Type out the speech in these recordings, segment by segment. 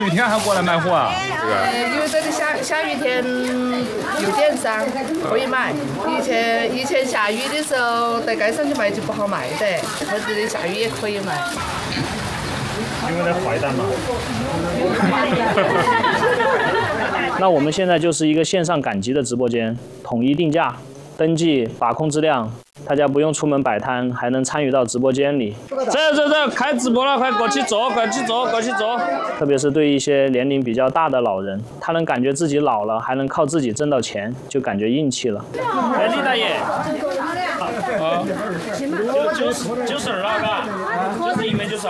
雨天还过来卖货啊？ 这个。 因为这里下雨天有电商可以买。以前下雨的时候在街上去卖就不好卖的，或者这里下雨也可以卖。 因为在坏蛋嘛。那我们现在就是一个线上赶集的直播间，统一定价、登记、把控质量，大家不用出门摆摊，还能参与到直播间里。这，开直播了，快过去坐，过去坐。特别是对一些年龄比较大的老人，他能感觉自己老了，还能靠自己挣到钱，就感觉硬气了。哎，李大爷。啊，92了，嘎，91.92。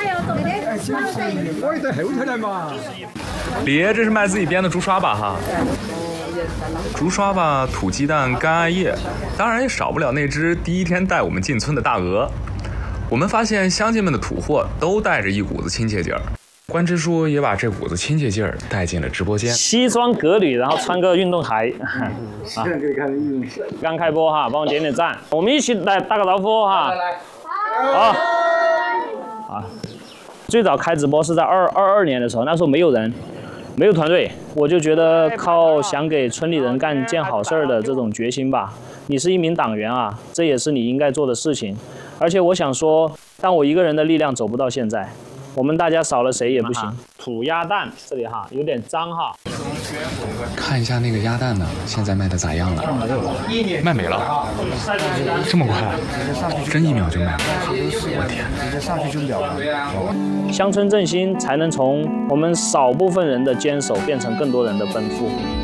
我也在后头来嘛。 别，这是卖自己编的竹刷吧哈？竹刷吧，土鸡蛋，干艾叶，当然也少不了那只第一天带我们进村的大鹅。我们发现乡亲们的土货都带着一股子亲切劲儿，关支书也把这股子亲切劲儿带进了直播间。 西装革履，然后穿个运动鞋，啊，刚开播哈，帮我点点赞，我们一起来打个招呼哈。好，啊，最早开直播是在22年的时候，那时候没有人。没有团队，我就觉得靠想给村里人干件好事儿的这种决心吧。你是一名党员啊，这也是你应该做的事情。而且我想说，但我一个人的力量走不到现在，我们大家少了谁也不行。土鸭蛋这里哈有点脏哈。 看一下那个鸭蛋呢，现在卖的咋样了？卖没了，这么快？真1秒就卖了？我天！直接上去就秒了。 乡村振兴才能从我们少部分人的坚守变成更多人的奔赴。